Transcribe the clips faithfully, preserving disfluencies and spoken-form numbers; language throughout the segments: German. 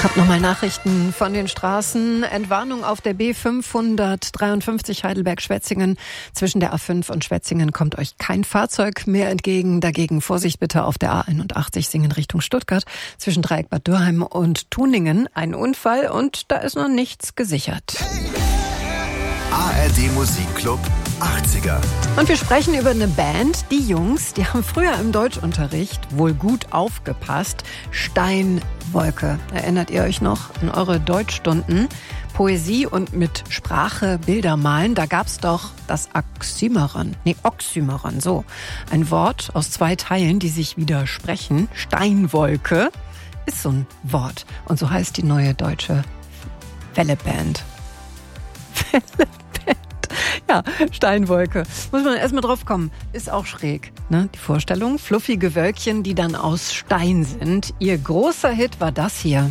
Hab nochmal Nachrichten von den Straßen. Entwarnung auf der B fünfhundertdreiundfünfzig Heidelberg-Schwetzingen. Zwischen der A fünf und Schwetzingen kommt euch kein Fahrzeug mehr entgegen. Dagegen Vorsicht bitte auf der A einundachtzig Singen Richtung Stuttgart. Zwischen Dreieck Bad Dürheim und Tuningen ein Unfall und da ist noch nichts gesichert. A R D Musikclub achtziger. Und wir sprechen über eine Band. Die Jungs, die haben früher im Deutschunterricht wohl gut aufgepasst. Steinwolke. Erinnert ihr euch noch an eure Deutschstunden? Poesie und mit Sprache Bilder malen. Da gab's doch das Oxymoron. Nee, Oxymoron, so. Ein Wort aus zwei Teilen, die sich widersprechen. Steinwolke ist so ein Wort. Und so heißt die neue deutsche Welleband. Welleband. Ja, Steinwolke. Muss man erstmal drauf kommen. Ist auch schräg, ne? Die Vorstellung. Fluffige Wölkchen, die dann aus Stein sind. Ihr großer Hit war das hier.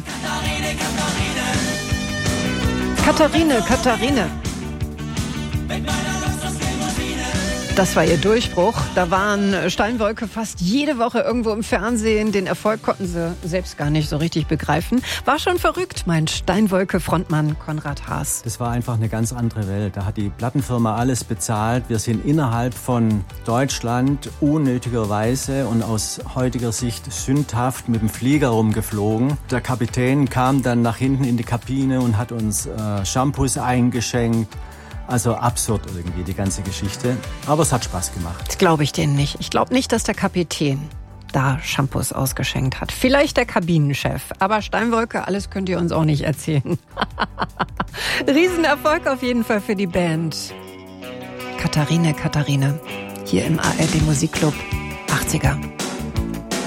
Katharine, Katharine. Katharine. Das war ihr Durchbruch. Da waren Steinwolke fast jede Woche irgendwo im Fernsehen. Den Erfolg konnten sie selbst gar nicht so richtig begreifen. War schon verrückt, meint Steinwolke-Frontmann Konrad Haas. Das war einfach eine ganz andere Welt. Da hat die Plattenfirma alles bezahlt. Wir sind innerhalb von Deutschland unnötigerweise und aus heutiger Sicht sündhaft mit dem Flieger rumgeflogen. Der Kapitän kam dann nach hinten in die Kabine und hat uns äh, Shampoos eingeschenkt. Also absurd irgendwie, die ganze Geschichte. Aber es hat Spaß gemacht. Das glaube ich denen nicht. Ich glaube nicht, dass der Kapitän da Shampoos ausgeschenkt hat. Vielleicht der Kabinenchef. Aber Steinwolke, alles könnt ihr uns auch nicht erzählen. Riesenerfolg auf jeden Fall für die Band. Katharine, Katharine. Hier im A R D Musikclub achtziger.